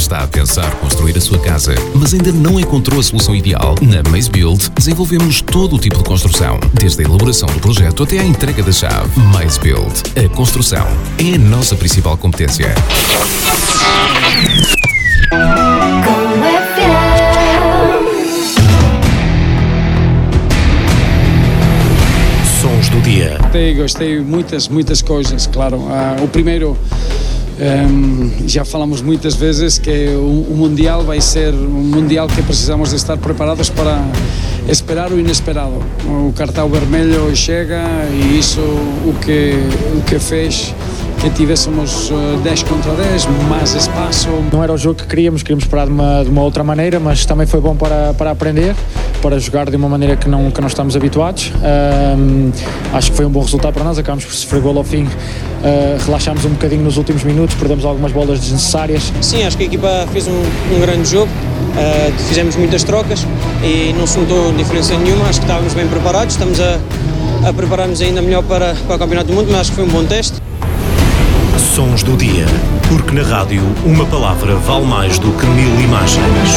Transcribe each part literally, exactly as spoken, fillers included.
Está a pensar construir a sua casa, mas ainda não encontrou a solução ideal? Na Maze Build, desenvolvemos todo o tipo de construção, desde a elaboração do projeto até à entrega da chave. Maze Build. A construção é a nossa principal competência. Sons do dia. Gostei, gostei muitas, muitas coisas, claro. Uh, o primeiro, um, já falamos muitas vezes que o, o Mundial vai ser um Mundial que precisamos de estar preparados para esperar o inesperado. O cartão vermelho chega e isso o que, o que fez que tivéssemos dez contra dez, mais espaço. Não era o jogo que queríamos, queríamos esperar de uma, de uma outra maneira, mas também foi bom para, para aprender, para jogar de uma maneira que não, que não estamos habituados. Um, acho que foi um bom resultado para nós, acabamos por sofrer gol ao fim, uh, relaxámos um bocadinho nos últimos minutos, perdemos algumas bolas desnecessárias. Sim, acho que a equipa fez um, um grande jogo, uh, fizemos muitas trocas e não se notou diferença nenhuma, acho que estávamos bem preparados, estamos a, a preparar-nos ainda melhor para, para o Campeonato do Mundo, mas acho que foi um bom teste. Sons do dia, porque na rádio uma palavra vale mais do que mil imagens.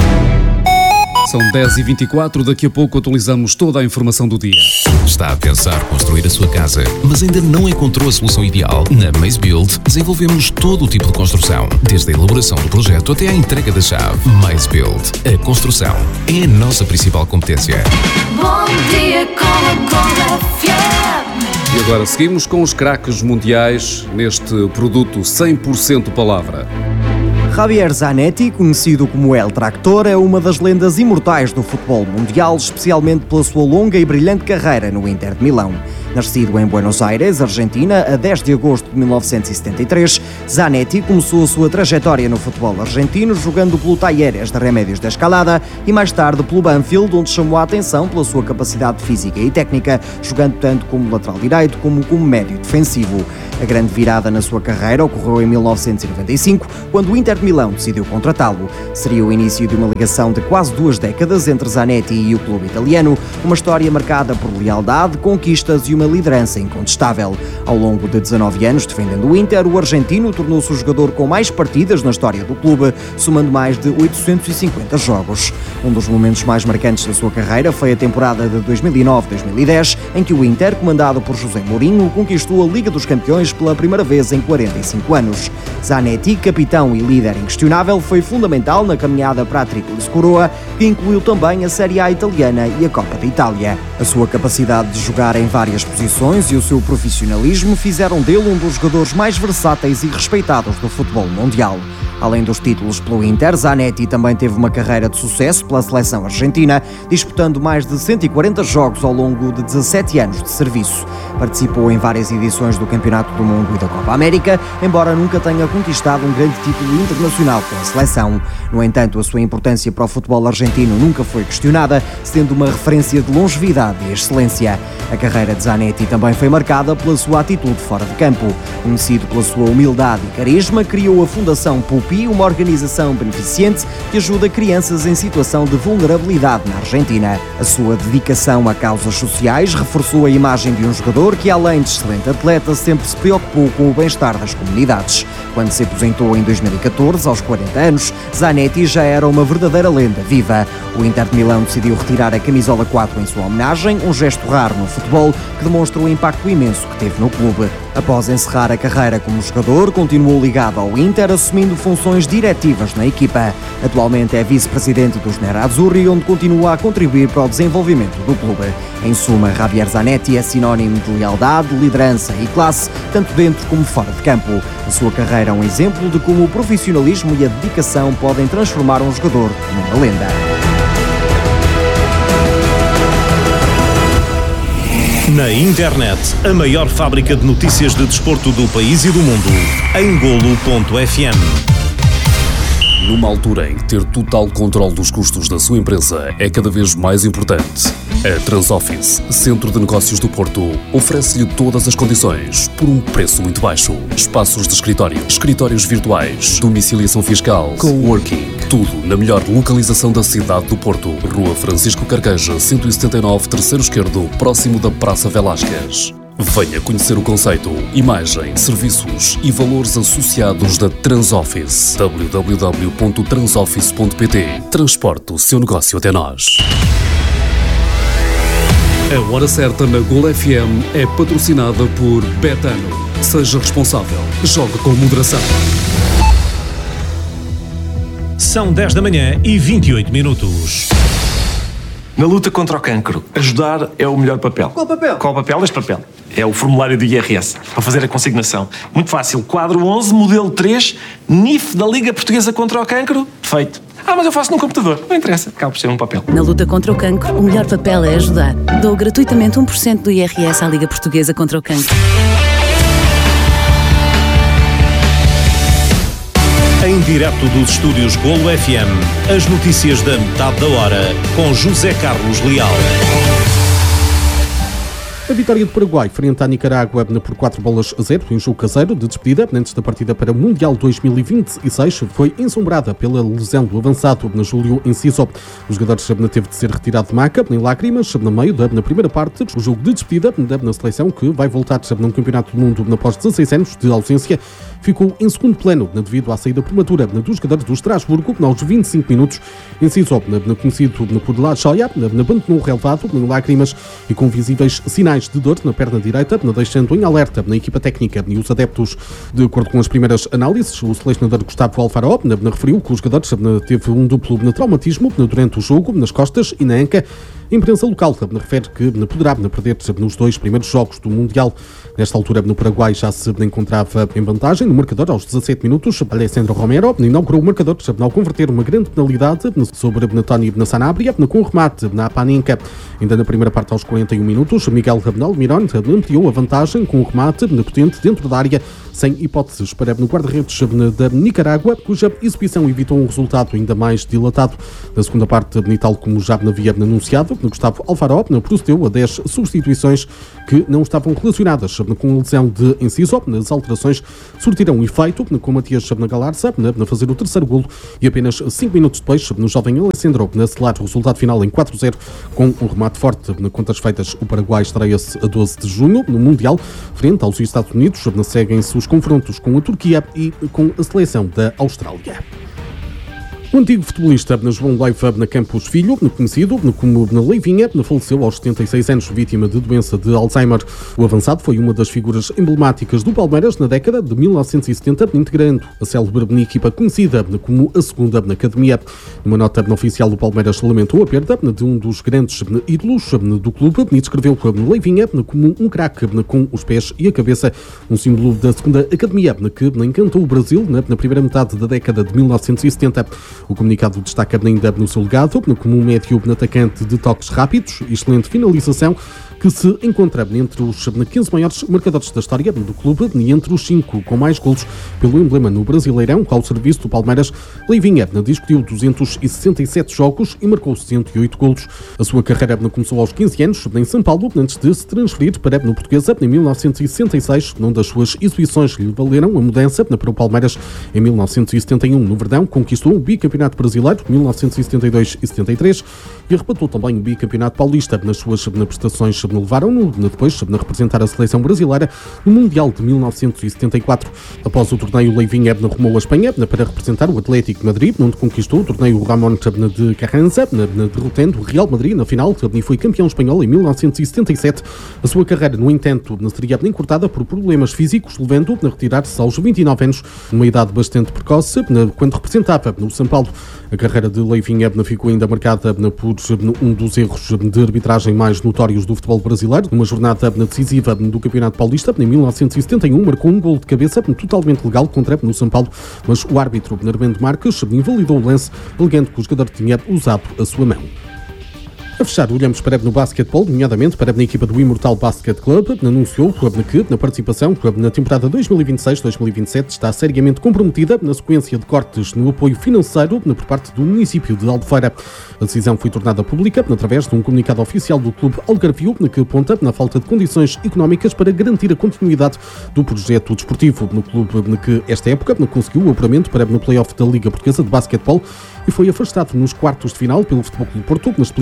São dez e vinte e quatro, daqui a pouco atualizamos toda a informação do dia. Está a pensar construir a sua casa, mas ainda não encontrou a solução ideal? Na Maze Build, desenvolvemos todo o tipo de construção, desde a elaboração do projeto até à entrega da chave. Maze Build. A construção é a nossa principal competência. Bom dia com a F M. E agora seguimos com os craques mundiais neste produto cem por cento palavra. Javier Zanetti, conhecido como El Tractor, é uma das lendas imortais do futebol mundial, especialmente pela sua longa e brilhante carreira no Inter de Milão. Nascido em Buenos Aires, Argentina, a dez de agosto de mil novecentos e setenta e três, Zanetti começou a sua trajetória no futebol argentino jogando pelo Talleres de Remédios da Escalada e mais tarde pelo Banfield, onde chamou a atenção pela sua capacidade física e técnica, jogando tanto como lateral direito como como médio defensivo. A grande virada na sua carreira ocorreu em mil novecentos e noventa e cinco, quando o Inter de Milão decidiu contratá-lo. Seria o início de uma ligação de quase duas décadas entre Zanetti e o clube italiano, uma história marcada por lealdade, conquistas e uma liderança incontestável. Ao longo de dezanove anos defendendo o Inter, o argentino tornou-se o jogador com mais partidas na história do clube, somando mais de oitocentos e cinquenta jogos. Um dos momentos mais marcantes da sua carreira foi a temporada de dois mil e nove dois mil e dez, em que o Inter, comandado por José Mourinho, conquistou a Liga dos Campeões pela primeira vez em quarenta e cinco anos. Zanetti, capitão e líder inquestionável, foi fundamental na caminhada para a Tríplice Coroa, que incluiu também a Série A italiana e a Copa de Itália. A sua capacidade de jogar em várias posições e o seu profissionalismo fizeram dele um dos jogadores mais versáteis e respeitados do futebol mundial. Além dos títulos pelo Inter, Zanetti também teve uma carreira de sucesso pela seleção argentina, disputando mais de cento e quarenta jogos ao longo de dezassete anos de serviço. Participou em várias edições do Campeonato do Mundo e da Copa América, embora nunca tenha conquistado um grande título internacional pela seleção. No entanto, a sua importância para o futebol argentino nunca foi questionada, sendo uma referência de longevidade e excelência. A carreira de Zanetti também foi marcada pela sua atitude fora de campo. Conhecido pela sua humildade e carisma, criou a Fundação Pupi, uma organização beneficente que ajuda crianças em situação de vulnerabilidade na Argentina. A sua dedicação a causas sociais reforçou a imagem de um jogador que, além de excelente atleta, sempre se preocupou com o bem-estar das comunidades. Quando se aposentou em dois mil e catorze, aos quarenta anos, Zanetti já era uma verdadeira lenda viva. O Inter de Milão decidiu retirar a camisola quatro em sua homenagem, um gesto raro no futebol que demonstra o impacto imenso que teve no clube. Após encerrar a carreira como jogador, continuou ligado ao Inter, assumindo funções diretivas na equipa. Atualmente é vice-presidente dos Nerazzurri, onde continua a contribuir para o desenvolvimento do clube. Em suma, Javier Zanetti é sinónimo de lealdade, liderança e classe, tanto dentro como fora de campo. A sua carreira é um exemplo de como o profissionalismo e a dedicação podem transformar um jogador numa lenda. Na internet, a maior fábrica de notícias de desporto do país e do mundo, em golo ponto f m. Numa altura em que ter total controle dos custos da sua empresa é cada vez mais importante, a Transoffice, Centro de Negócios do Porto, oferece-lhe todas as condições por um preço muito baixo. Espaços de escritório, escritórios virtuais, domiciliação fiscal, coworking, tudo na melhor localização da cidade do Porto. Rua Francisco Carqueja, cento e setenta e nove, terceiro esquerdo, próximo da Praça Velásquez. Venha conhecer o conceito, imagem, serviços e valores associados da Transoffice. w w w ponto transoffice ponto p t. Transporte o seu negócio até nós. A Hora Certa na Gol F M é patrocinada por Betano. Seja responsável. Jogue com moderação. São dez da manhã e vinte e oito minutos. Na luta contra o cancro, ajudar é o melhor papel. Qual papel? Qual papel? Este papel. É o formulário do I R S, para fazer a consignação. Muito fácil. Quadro onze, modelo três, N I F da Liga Portuguesa contra o Cancro. Feito. Ah, mas eu faço num computador. Não interessa. Acaba por ser um papel. Na luta contra o cancro, o melhor papel é ajudar. Dou gratuitamente um por cento do I R S à Liga Portuguesa contra o Cancro. Em direto dos estúdios Golo F M, as notícias da metade da hora, com José Carlos Leal. A vitória do Paraguai frente à Nicarágua por quatro bolas a zero em jogo caseiro de despedida antes da partida para o Mundial dois mil e vinte e seis foi ensombrada pela lesão do avançado na Júlio Enciso. O jogador teve de ser retirado de maca em lágrimas no meio da na primeira parte do jogo de despedida na seleção que vai voltar num campeonato do mundo após dezasseis anos de ausência. Ficou em segundo plano devido à saída prematura dos jogadores do Estrasburgo aos vinte e cinco minutos. Enciso, conhecido por La Joia, abandonou o relevado em lágrimas e com visíveis sinais de dor na perna direita, deixando em alerta na equipa técnica e os adeptos. De acordo com as primeiras análises, o selecionador Gustavo Alfaro referiu que o jogador teve um duplo traumatismo durante o jogo, nas costas e na anca. A imprensa local refere que poderá perder nos dois primeiros jogos do Mundial. Nesta altura, no Paraguai já se encontrava em vantagem no marcador aos dezassete minutos. Alessandro Romero inaugurou o marcador ao converter uma grande penalidade sobre Tony Sanabria com o remate na Panenka. Ainda na primeira parte, aos quarenta e um minutos, Miguel Almirón ampliou a vantagem com o remate potente dentro da área, sem hipóteses para o guarda-redes da Nicarágua, cuja exibição evitou um resultado ainda mais dilatado. Na segunda parte, tal como já havia anunciado, Gustavo Alfaro procedeu a dez substituições que não estavam relacionadas com a lesão de Enciso. As alterações surtiram efeito com Matias Galarza a fazer o terceiro golo e apenas cinco minutos depois, no jovem Alessandro acelar o resultado final em quatro a zero com um remate forte. Na contas feitas, o Paraguai estreia-se a doze de junho no Mundial, frente aos Estados Unidos. Seguem-se os confrontos com a Turquia e com a seleção da Austrália. O antigo futebolista João Leiva Campos Filho, conhecido como Leivinha, faleceu aos setenta e seis anos, vítima de doença de Alzheimer. O avançado foi uma das figuras emblemáticas do Palmeiras na década de mil novecentos e setenta, integrando a célebre equipa conhecida como a Segunda Academia. Numa nota oficial, o Palmeiras lamentou a perda de um dos grandes ídolos do clube e descreveu Leivinha como um craque com os pés e a cabeça, um símbolo da Segunda Academia que encantou o Brasil na primeira metade da década de mil novecentos e setenta. O comunicado destaca ainda no seu legado como um médio atacante de toques rápidos e excelente finalização, que se encontra entre os quinze maiores marcadores da história do clube e entre os cinco com mais golos pelo emblema no Brasileirão. Ao serviço do Palmeiras, Leivinha disputou duzentos e sessenta e sete jogos e marcou cento e oito golos. A sua carreira começou aos quinze anos em São Paulo, antes de se transferir para no Portuguesa em mil novecentos e sessenta e seis, onde as suas exibições lhe valeram a mudança para o Palmeiras. Em mil novecentos e setenta e um, no Verdão, conquistou o bicampeonato brasileiro mil novecentos e setenta e dois e setenta e três e arrebatou também o bicampeonato paulista. Nas suas prestações levaram-no depois a representar a seleção brasileira no Mundial de mil novecentos e setenta e quatro. Após o torneio, Leivinha rumou a Espanha para representar o Atlético de Madrid, onde conquistou o torneio Ramón de Carranza, derrotando o Real Madrid na final e foi campeão espanhol em mil novecentos e setenta e sete. A sua carreira, no entanto, seria encurtada por problemas físicos, levando-o a retirar-se aos vinte e nove anos, numa idade bastante precoce, quando representava o São Paulo. A carreira de Leivinha ficou ainda marcada por um dos erros de arbitragem mais notórios do futebol brasileiro. Numa jornada decisiva do Campeonato Paulista, em mil novecentos e setenta e um, marcou um gol de cabeça totalmente legal contra o São Paulo, mas o árbitro Armando Marques invalidou o lance, alegando que o jogador tinha usado a sua mão. A fechar, olhamos para no basquetebol, nomeadamente para a equipa do Imortal Basket Club, anunciou que na participação na temporada dois mil e vinte e seis dois mil e vinte e sete está seriamente comprometida na sequência de cortes no apoio financeiro por parte do município de Albufeira. A decisão foi tornada pública através de um comunicado oficial do clube Algarvio, que aponta na falta de condições económicas para garantir a continuidade do projeto desportivo. No clube que, esta época, conseguiu o apuramento para no play-off da Liga Portuguesa de Basquetebol e foi afastado nos quartos de final pelo Futebol Clube Porto, que explica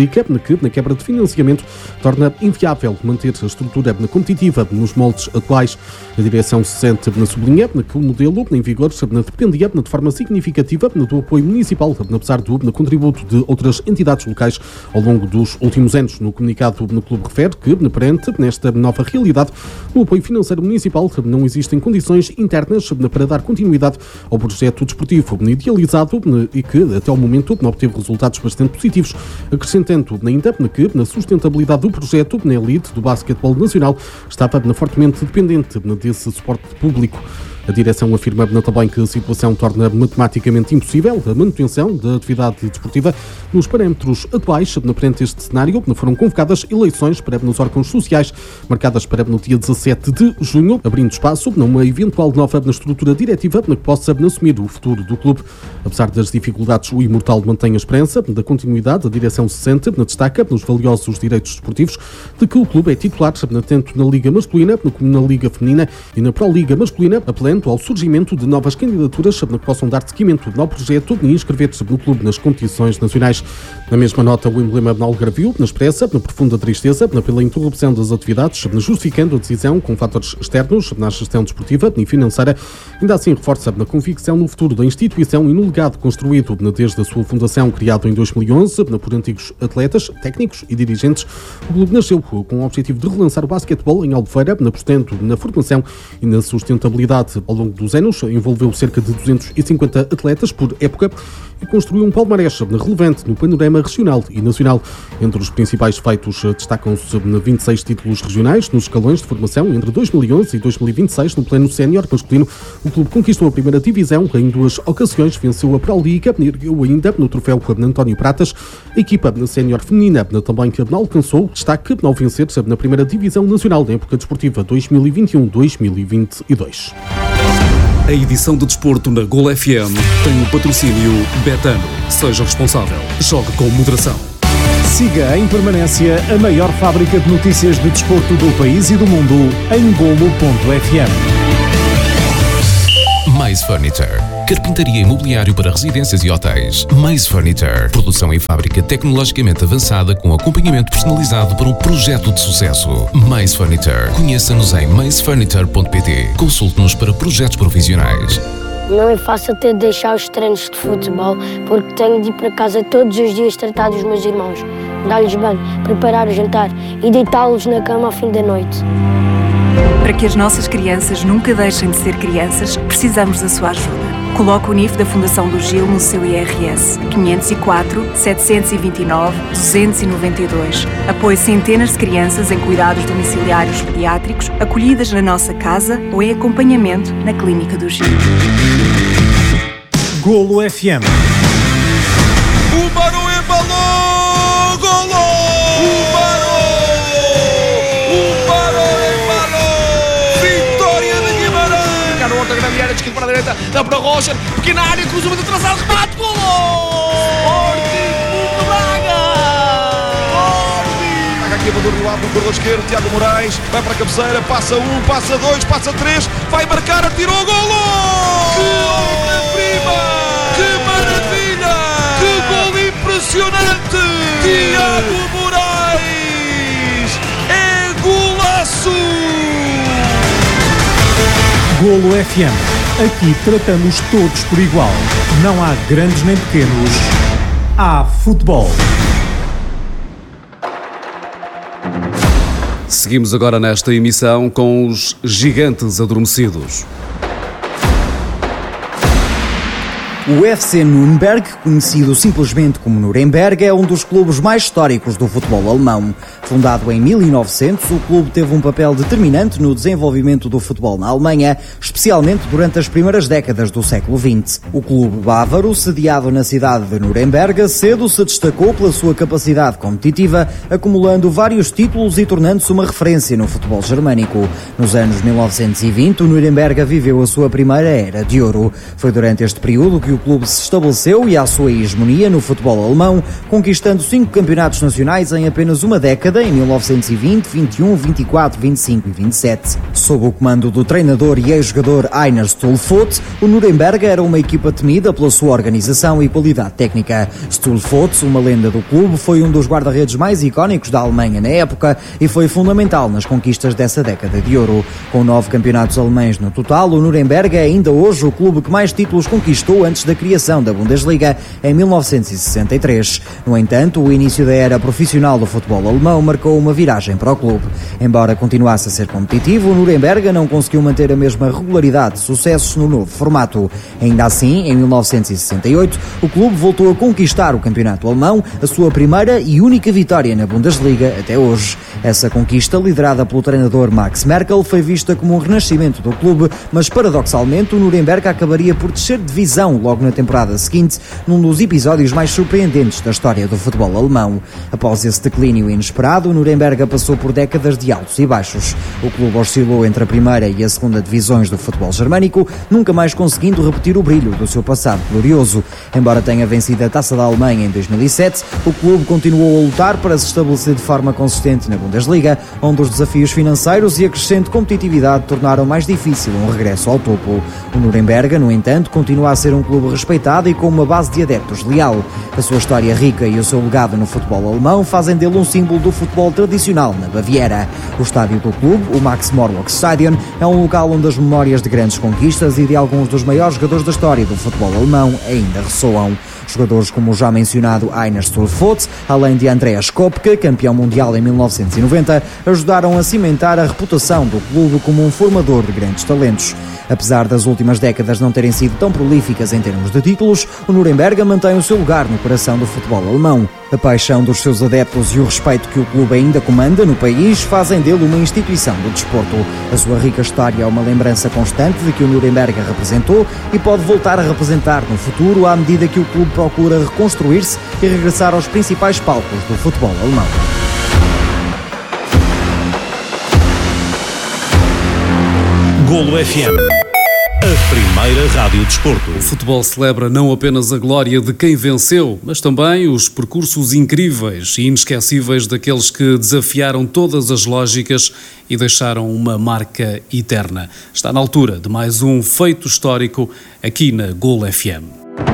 que, na quebra de financiamento, torna inviável manter a estrutura competitiva nos moldes atuais. A direção se sente na sublinha que o modelo em vigor dependia de forma significativa do apoio municipal, apesar do contributo de outras entidades locais ao longo dos últimos anos. No comunicado, no clube refere que, perante nesta nova realidade, o apoio financeiro municipal não existem condições internas para dar continuidade ao projeto desportivo idealizado e que, até ao momento, obteve resultados bastante positivos, acrescentando ainda que na sustentabilidade do projeto, na elite do basquetebol nacional, estava fortemente dependente desse suporte público. A direção afirma também que a situação torna matematicamente impossível a manutenção da atividade desportiva nos parâmetros atuais. Perante este cenário, foram convocadas eleições para nos órgãos sociais, marcadas para no dia dezassete de junho, abrindo espaço para uma eventual nova estrutura diretiva que possa assumir o futuro do clube. Apesar das dificuldades, o Imortal mantém a esperança da continuidade. A direção se sente destaca nos valiosos direitos desportivos de que o clube é titular tanto na Liga Masculina como na Liga Feminina e na Pro Liga Masculina, apelando ao surgimento de novas candidaturas que possam dar seguimento ao projeto e inscrever-se no clube nas competições nacionais. Na mesma nota, o emblema de Algarvio expressa na profunda tristeza pela interrupção das atividades, justificando a decisão com fatores externos na gestão desportiva e financeira. Ainda assim, reforça a convicção no futuro da instituição e no legado construído desde a sua fundação, criado em dois mil e onze por antigos atletas, técnicos e dirigentes. O clube nasceu com o objetivo de relançar o basquetebol em Albufeira, apostando na formação e na sustentabilidade. Ao longo dos anos, envolveu cerca de duzentos e cinquenta atletas por época e construiu um palmarés relevante no panorama regional e nacional. Entre os principais feitos destacam-se vinte e seis títulos regionais nos escalões de formação. Entre dois mil e onze e dois mil e vinte e seis, no plano sénior masculino, o clube conquistou a primeira divisão. Em duas ocasiões venceu a Pro Liga e ergueu ainda no troféu António Pratas. A equipa sénior feminina também que alcançou destaque ao vencer na primeira divisão nacional na época desportiva dois mil e vinte e um dois mil e vinte e dois. A edição de desporto na Gol F M tem o patrocínio Betano. Seja responsável. Jogue com moderação. Siga em permanência a maior fábrica de notícias de desporto do país e do mundo em golo ponto f m. Mais Furniture. Carpintaria imobiliário para residências e hotéis. Mais Furniture. Produção em fábrica tecnologicamente avançada com acompanhamento personalizado para um projeto de sucesso. Mais Furniture. Conheça-nos em mais furniture ponto p t. Consulte-nos para projetos profissionais. Não é fácil ter de deixar os treinos de futebol porque tenho de ir para casa todos os dias tratar dos meus irmãos, dar-lhes banho, preparar o jantar e deitá-los na cama ao fim da noite. Para que as nossas crianças nunca deixem de ser crianças, precisamos da sua ajuda. Coloque o N I F da Fundação do Gil no seu I R S. quinhentos e quatro, setecentos e vinte e nove, duzentos e noventa e dois. Apoie centenas de crianças em cuidados domiciliários pediátricos, acolhidas na nossa casa ou em acompanhamento na Clínica do Gil. Golo F M. O Barão embalou! Golo! O Barão! O Barão embalou! Vitória de Guimarães! Ricardo Horta, grande área, de esquerda para a direita, dá para Rocha, pequena área, cruzamento atrasado, remate, golo! Sporting de Braga! Braga aqui a do lado do corredor esquerdo, Tiago Moraes, vai para a cabeceira, passa um, passa dois, passa três, vai marcar, atirou, golo! Que obra-prima! Que maravilha! Que gol impressionante! Tiago Moraes! É golaço! Golo F M. Aqui tratamos todos por igual. Não há grandes nem pequenos. Há futebol. Seguimos agora nesta emissão com os gigantes adormecidos. O F C Nürnberg, conhecido simplesmente como Nuremberg, é um dos clubes mais históricos do futebol alemão. Fundado em mil e novecentos, o clube teve um papel determinante no desenvolvimento do futebol na Alemanha, especialmente durante as primeiras décadas do século vinte. O clube bávaro, sediado na cidade de Nuremberg, cedo se destacou pela sua capacidade competitiva, acumulando vários títulos e tornando-se uma referência no futebol germânico. Nos anos mil novecentos e vinte, o Nuremberg viveu a sua primeira era de ouro. Foi durante este período que o clube se estabeleceu e à sua hegemonia no futebol alemão, conquistando cinco campeonatos nacionais em apenas uma década, em mil novecentos e vinte, vinte e um, vinte e quatro, vinte e cinco e vinte e sete. Sob o comando do treinador e ex-jogador Heiner Stühlfort, o Nuremberg era uma equipa temida pela sua organização e qualidade técnica. Stühlfort, uma lenda do clube, foi um dos guarda-redes mais icónicos da Alemanha na época e foi fundamental nas conquistas dessa década de ouro. Com nove campeonatos alemães no total, o Nuremberg é ainda hoje o clube que mais títulos conquistou antes da criação da Bundesliga em mil novecentos e sessenta e três. No entanto, o início da era profissional do futebol alemão marcou uma viragem para o clube. Embora continuasse a ser competitivo, o Nuremberg não conseguiu manter a mesma regularidade de sucessos no novo formato. Ainda assim, em mil novecentos e sessenta e oito, o clube voltou a conquistar o campeonato alemão, a sua primeira e única vitória na Bundesliga até hoje. Essa conquista, liderada pelo treinador Max Merkel, foi vista como um renascimento do clube, mas paradoxalmente o Nuremberg acabaria por descer de divisão logo na temporada seguinte, num dos episódios mais surpreendentes da história do futebol alemão. Após esse declínio inesperado, o Nuremberg passou por décadas de altos e baixos. O clube oscilou entre a primeira e a segunda divisões do futebol germânico, nunca mais conseguindo repetir o brilho do seu passado glorioso. Embora tenha vencido a Taça da Alemanha em dois mil e sete, o clube continuou a lutar para se estabelecer de forma consistente na Bundesliga, onde os desafios financeiros e a crescente competitividade tornaram mais difícil um regresso ao topo. O Nuremberg, no entanto, continua a ser um clube respeitado e com uma base de adeptos leal. A sua história rica e o seu legado no futebol alemão fazem dele um símbolo do futebol tradicional na Baviera. O estádio do clube, o Max-Morlock-Stadion, é um local onde as memórias de grandes conquistas e de alguns dos maiores jogadores da história do futebol alemão ainda ressoam. Jogadores como o já mencionado Heiner Stühlfort, além de Andreas Kopke, campeão mundial em mil novecentos e noventa, ajudaram a cimentar a reputação do clube como um formador de grandes talentos. Apesar das últimas décadas não terem sido tão prolíficas em termos de títulos, o Nuremberg mantém o seu lugar no coração do futebol alemão. A paixão dos seus adeptos e o respeito que o clube ainda comanda no país fazem dele uma instituição do desporto. A sua rica história é uma lembrança constante de que o Nuremberg representou e pode voltar a representar no futuro à medida que o clube procura reconstruir-se e regressar aos principais palcos do futebol alemão. Golo F M, a primeira rádio desporto. O futebol celebra não apenas a glória de quem venceu, mas também os percursos incríveis e inesquecíveis daqueles que desafiaram todas as lógicas e deixaram uma marca eterna. Está na altura de mais um feito histórico aqui na Golo F M.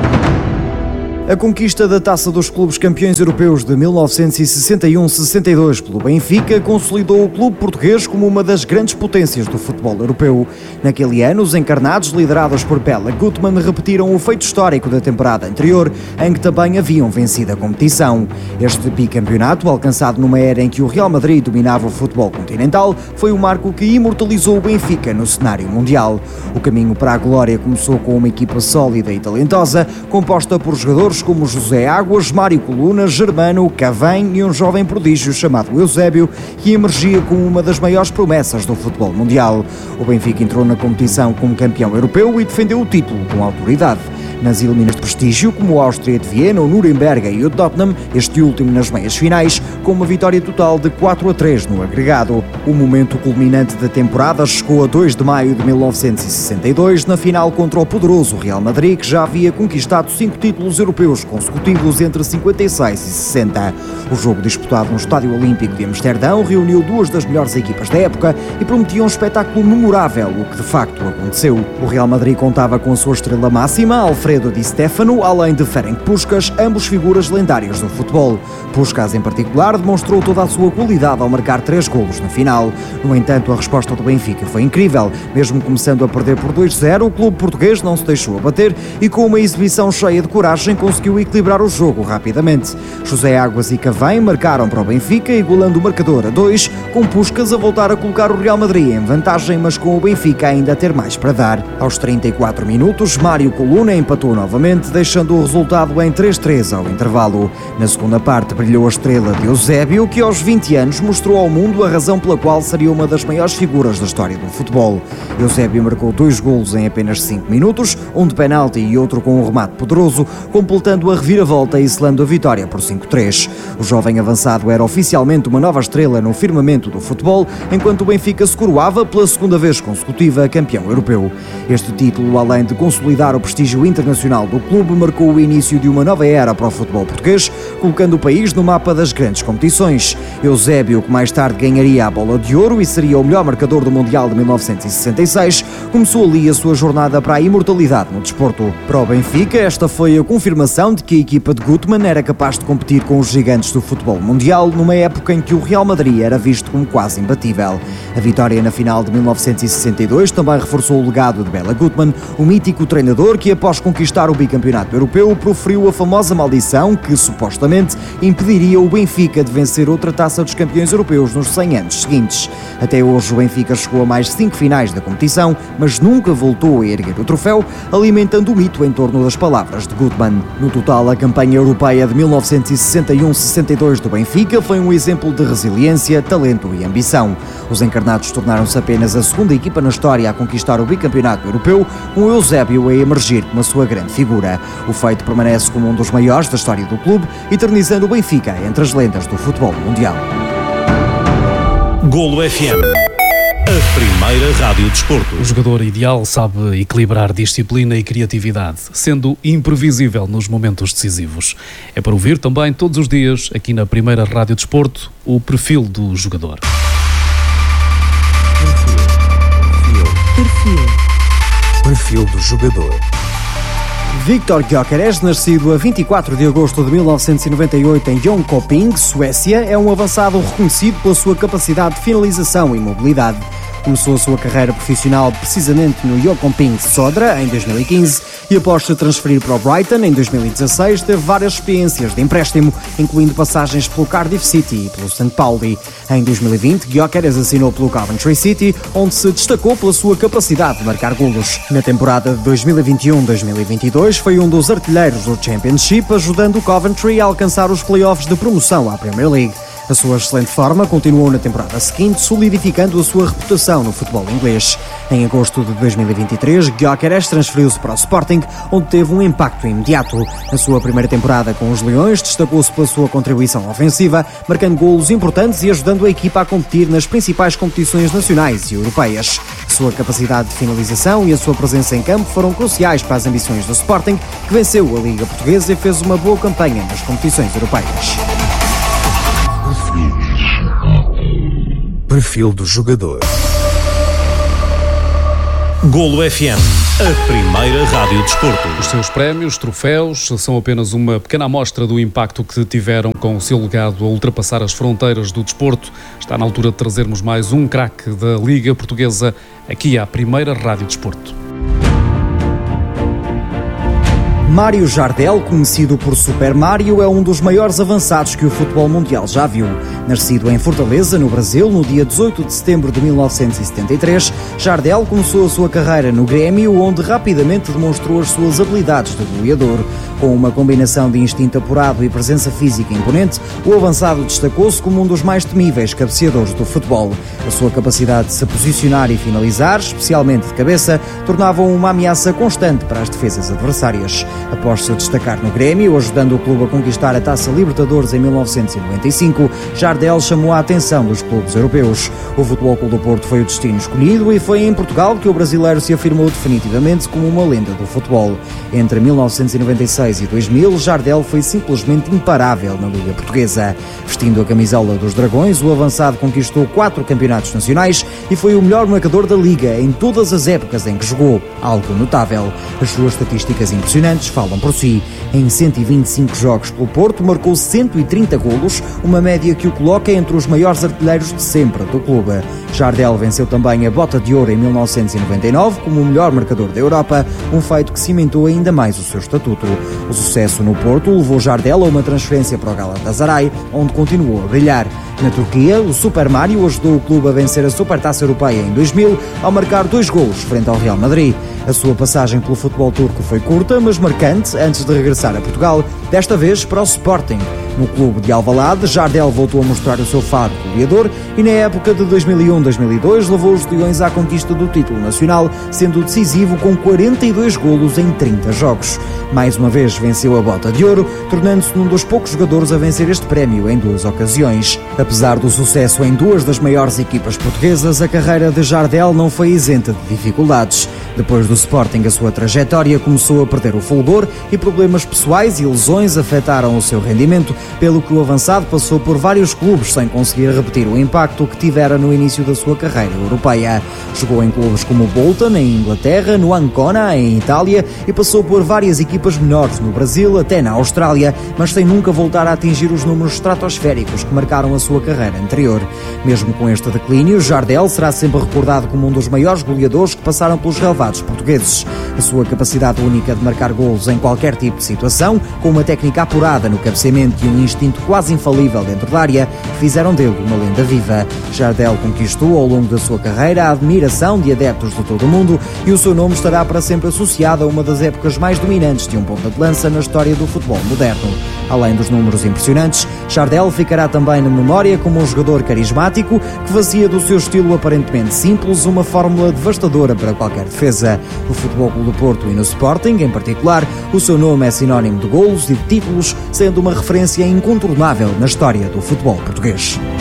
A conquista da Taça dos Clubes Campeões Europeus de mil novecentos e sessenta e um sessenta e dois pelo Benfica consolidou o clube português como uma das grandes potências do futebol europeu. Naquele ano, os encarnados, liderados por Bela Gutmann, repetiram o feito histórico da temporada anterior, em que também haviam vencido a competição. Este bicampeonato, alcançado numa era em que o Real Madrid dominava o futebol continental, foi o marco que imortalizou o Benfica no cenário mundial. O caminho para a glória começou com uma equipa sólida e talentosa, composta por jogadores como José Águas, Mário Coluna, Germano, Cavém e um jovem prodígio chamado Eusébio, que emergia como uma das maiores promessas do futebol mundial. O Benfica entrou na competição como campeão europeu e defendeu o título com autoridade. Nas eliminações de prestígio, como o Áustria de Viena, o Nuremberg e o Tottenham, este último nas meias finais, com uma vitória total de quatro a três no agregado. O momento culminante da temporada chegou a dois de maio de mil novecentos e sessenta e dois, na final contra o poderoso Real Madrid, que já havia conquistado cinco títulos europeus consecutivos entre cinquenta e seis e sessenta. O jogo, disputado no Estádio Olímpico de Amsterdão, reuniu duas das melhores equipas da época e prometia um espetáculo memorável, o que de facto aconteceu. O Real Madrid contava com a sua estrela máxima, Alfredo Di Stefano, além de Ferenc Puskás, ambos figuras lendárias do futebol. Puskás, em particular, demonstrou toda a sua qualidade ao marcar três golos na final. No entanto, a resposta do Benfica foi incrível. Mesmo começando a perder por dois a zero, o clube português não se deixou abater e, com uma exibição cheia de coragem, conseguiu equilibrar o jogo rapidamente. José Águas e Cavém marcaram para o Benfica, igualando o marcador a dois, com Puskás a voltar a colocar o Real Madrid em vantagem, mas com o Benfica ainda a ter mais para dar. Aos trinta e quatro minutos, Mário Coluna empatou novamente, deixando o resultado em três a três ao intervalo. Na segunda parte brilhou a estrela de Eusébio, que aos vinte anos mostrou ao mundo a razão pela qual seria uma das maiores figuras da história do futebol. Eusébio marcou dois golos em apenas cinco minutos, um de penalti e outro com um remate poderoso, completando a reviravolta e selando a vitória por cinco a três. O jovem avançado era oficialmente uma nova estrela no firmamento do futebol, enquanto o Benfica se coroava pela segunda vez consecutiva campeão europeu. Este título, além de consolidar o prestígio internacional internacional do clube marcou o início de uma nova era para o futebol português, colocando o país no mapa das grandes competições. Eusébio, que mais tarde ganharia a Bola de Ouro e seria o melhor marcador do Mundial de mil novecentos e sessenta e seis, começou ali a sua jornada para a imortalidade no desporto. Para o Benfica, esta foi a confirmação de que a equipa de Gutmann era capaz de competir com os gigantes do futebol mundial, numa época em que o Real Madrid era visto como quase imbatível. A vitória na final de mil novecentos e sessenta e dois também reforçou o legado de Bela Gutmann, o mítico treinador que, após conquistar o bicampeonato europeu, proferiu a famosa maldição que, supostamente, impediria o Benfica de vencer outra taça dos campeões europeus nos cem anos seguintes. Até hoje o Benfica chegou a mais cinco finais da competição, mas nunca voltou a erguer o troféu, alimentando o mito em torno das palavras de Gutmann. No total, a campanha europeia de mil novecentos e sessenta e um sessenta e dois do Benfica foi um exemplo de resiliência, talento e ambição. Os encarnados tornaram-se apenas a segunda equipa na história a conquistar o bicampeonato europeu, com o Eusébio a emergir como a sua grande figura. O feito permanece como um dos maiores da história do clube, eternizando o Benfica entre as lendas do futebol mundial. Golo F M, a primeira rádio desporto. O jogador ideal sabe equilibrar disciplina e criatividade, sendo imprevisível nos momentos decisivos. É para ouvir também todos os dias, aqui na primeira rádio desporto, o perfil do jogador. Perfil. Perfil do jogador. Viktor Gyökeres, nascido a vinte e quatro de agosto de mil novecentos e noventa e oito em Jönköping, Suécia, é um avançado reconhecido pela sua capacidade de finalização e mobilidade. Começou a sua carreira profissional precisamente no Jönköping Södra em dois mil e quinze e, após se transferir para o Brighton em dois mil e dezasseis, teve várias experiências de empréstimo, incluindo passagens pelo Cardiff City e pelo Saint Pauli. Em dois mil e vinte, Gyökeres assinou pelo Coventry City, onde se destacou pela sua capacidade de marcar golos. Na temporada de dois mil e vinte e um dois mil e vinte e dois, foi um dos artilheiros do Championship, ajudando o Coventry a alcançar os playoffs de promoção à Premier League. A sua excelente forma continuou na temporada seguinte, solidificando a sua reputação no futebol inglês. Em agosto de dois mil e vinte e três, Gyökeres transferiu-se para o Sporting, onde teve um impacto imediato. Na sua primeira temporada com os Leões, destacou-se pela sua contribuição ofensiva, marcando golos importantes e ajudando a equipa a competir nas principais competições nacionais e europeias. A sua capacidade de finalização e a sua presença em campo foram cruciais para as ambições do Sporting, que venceu a Liga Portuguesa e fez uma boa campanha nas competições europeias. Perfil do jogador. Golo F M, a primeira rádio desporto. Os seus prémios, troféus, são apenas uma pequena amostra do impacto que tiveram com o seu legado a ultrapassar as fronteiras do desporto. Está na altura de trazermos mais um craque da Liga Portuguesa aqui à primeira rádio desporto. Mário Jardel, conhecido por Super Mário, é um dos maiores avançados que o futebol mundial já viu. Nascido em Fortaleza, no Brasil, no dia dezoito de setembro de mil novecentos e setenta e três, Jardel começou a sua carreira no Grêmio, onde rapidamente demonstrou as suas habilidades de goleador. Com uma combinação de instinto apurado e presença física imponente, o avançado destacou-se como um dos mais temíveis cabeceadores do futebol. A sua capacidade de se posicionar e finalizar, especialmente de cabeça, tornava-o uma ameaça constante para as defesas adversárias. Após se destacar no Grêmio, ajudando o clube a conquistar a Taça Libertadores em mil novecentos e noventa e cinco, Jardel chamou a atenção dos clubes europeus. O Futebol Clube do Porto foi o destino escolhido e foi em Portugal que o brasileiro se afirmou definitivamente como uma lenda do futebol. Entre mil novecentos e noventa e seis e dois mil, Jardel foi simplesmente imparável na Liga Portuguesa. Vestindo a camisola dos Dragões, o avançado conquistou quatro campeonatos nacionais e foi o melhor marcador da Liga em todas as épocas em que jogou, algo notável. As suas estatísticas impressionantes falam por si. Em cento e vinte e cinco jogos pelo Porto, marcou cento e trinta golos, uma média que o coloca entre os maiores artilheiros de sempre do clube. Jardel venceu também a Bota de Ouro em mil novecentos e noventa e nove como o melhor marcador da Europa, um feito que cimentou ainda mais o seu estatuto. O sucesso no Porto levou Jardel a uma transferência para o Galatasaray, onde continuou a brilhar. Na Turquia, o Super Mário ajudou o clube a vencer a Supertaça Europeia em dois mil, ao marcar dois golos frente ao Real Madrid. A sua passagem pelo futebol turco foi curta, mas marcante, antes de regressar a Portugal, desta vez para o Sporting. No clube de Alvalade, Jardel voltou a mostrar o seu faro goleador e na época de dois mil e um dois mil e dois levou os Leões à conquista do título nacional, sendo decisivo com quarenta e dois golos em trinta jogos. Mais uma vez venceu a Bota de Ouro, tornando-se um dos poucos jogadores a vencer este prémio em duas ocasiões. Apesar do sucesso em duas das maiores equipas portuguesas, a carreira de Jardel não foi isenta de dificuldades. Depois do Sporting, a sua trajetória começou a perder o fulgor e problemas pessoais e lesões afetaram o seu rendimento, pelo que o avançado passou por vários clubes sem conseguir repetir o impacto que tivera no início da sua carreira europeia. Jogou em clubes como o Bolton, em Inglaterra, no Ancona, em Itália, e passou por várias equipas menores no Brasil, até na Austrália, mas sem nunca voltar a atingir os números estratosféricos que marcaram a sua carreira anterior. Mesmo com este declínio, Jardel será sempre recordado como um dos maiores goleadores que passaram pelos relevados portugueses. A sua capacidade única de marcar golos em qualquer tipo de situação, com uma técnica apurada no cabeceamento e um instinto quase infalível dentro da área, fizeram dele uma lenda viva. Jardel conquistou ao longo da sua carreira a admiração de adeptos de todo o mundo e o seu nome estará para sempre associado a uma das épocas mais dominantes de um ponta de lança na história do futebol moderno. Além dos números impressionantes, Jardel ficará também na memória como um jogador carismático que fazia do seu estilo aparentemente simples uma fórmula devastadora para qualquer defesa. No Futebol Clube do Porto e no Sporting, em particular, o seu nome é sinónimo de golos e de títulos, sendo uma referência incontornável na história do futebol português.